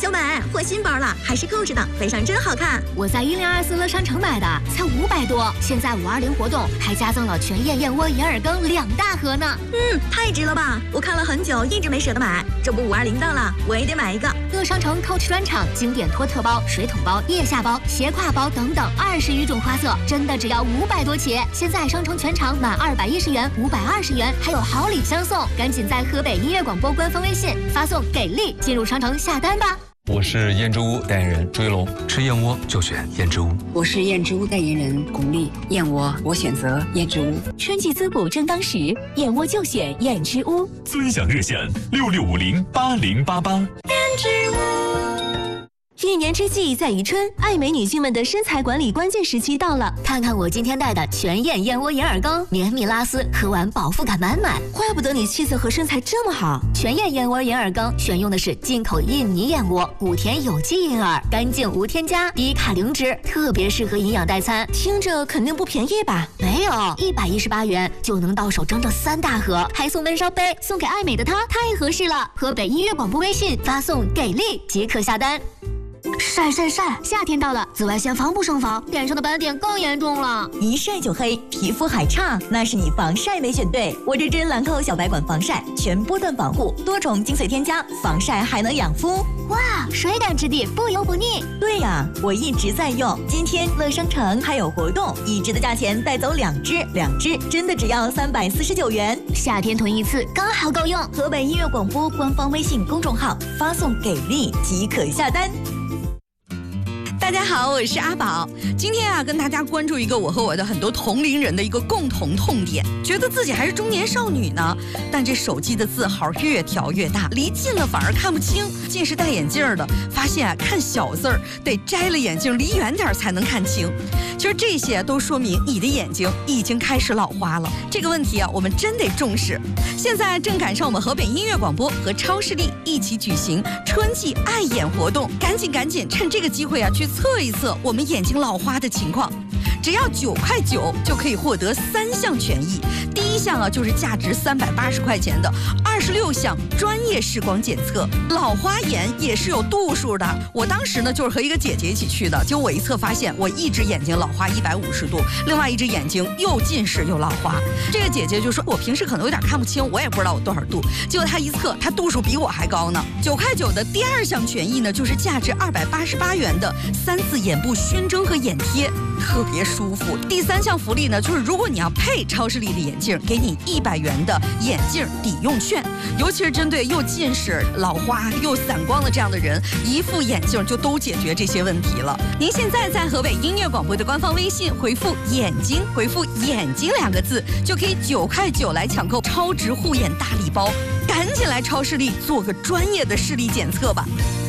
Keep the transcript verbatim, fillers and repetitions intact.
小美，换新包了，还是扣着的，背上真好看。 我在一零二四乐商城买的，才五百多。现在五二零活动还加赠了全燕燕窝银耳羹两大盒呢。 嗯，太值了吧！我看了很久，一直没舍得买。这不五二零到了，我也得买一个。 乐商城 Coach 专场经典托特包、水桶包、腋下包、斜挎包等等二十余种花色，真的只要五百多起。现在商城全场满二百一十元、五百二十元，还有好礼相送。赶紧在河北音乐广播官方微信发送“给力”进入商城下单吧。 我是燕之屋代言人追龙，吃燕窝就选燕之屋。 我是燕之屋代言人巩俐，燕窝我选择燕之屋。 春季滋补正当时，燕窝就选燕之屋。 尊享热线六六五零八零八八。燕之屋。 一年之计在于春，爱美女性们的身材管理关键时期到了。 看看我今天带的全燕燕窝银耳羹，绵密拉丝，喝完饱腹感满满。 怪不得你气色和身材这么好。 全燕燕窝银耳羹选用的是进口印尼燕窝，谷田有机银耳，干净无添加，低卡零脂，特别适合营养代餐。 听着肯定不便宜吧？ 没有，一百一十八元就能到手整整三大盒，还送闷烧杯，送给爱美的她太合适了。河北音乐广播微信发送给力即可下单。晒晒晒！夏天到了，紫外线防不胜防，脸上的斑点更严重了。 一晒就黑，皮肤还差，那是你防晒没选对。我这支兰蔻小白管防晒，全波段防护，多重精粹添加，防晒还能养肤。 哇，水感质地，不油不腻。 对呀，我一直在用。今天乐商城还有活动，一支的价钱带走两支，两支真的只要三百四十九元。 夏天囤一次刚好够用。 河北音乐广播官方微信公众号发送给力即可下单。 大家好，我是阿宝。今天啊，跟大家关注一个我和我的很多同龄人的一个共同痛点，觉得自己还是中年少女呢，但这手机的字号越调越大，离近了反而看不清。近视戴眼镜的发现啊，看小字儿得摘了眼镜离远点才能看清。其实这些都说明你的眼睛已经开始老花了。这个问题啊，我们真得重视。现在正赶上我们河北音乐广播和超视力一起举行春季爱眼活动，赶紧赶紧趁这个机会啊，去测一测我们眼睛老花的情况。只要九块九就可以获得三项权益。第一项啊，就是价值三百八十块钱的二十六项专业视光检测。老花眼也是有度数的。我当时呢，就是和一个姐姐一起去的，结果我一测发现，我一只眼睛老花一百五十度，另外一只眼睛又近视又老花。这个姐姐就说，我平时可能有点看不清，我也不知道我多少度。结果她一测，她度数比我还高呢。九块九的第二项权益呢，就是价值二百八十八元的三次眼部熏蒸和眼贴，特别舒服。第三项福利呢，就是如果你要配超视力的眼镜，给你一百元的眼镜抵用券。尤其是针对又近视、老花又散光的这样的人，一副眼镜就都解决这些问题了。您现在在河北音乐广播的官方微信回复“眼睛”，回复“眼睛”两个字，就可以九块九来抢购超值护眼大礼包。赶紧来超视力做个专业的视力检测吧。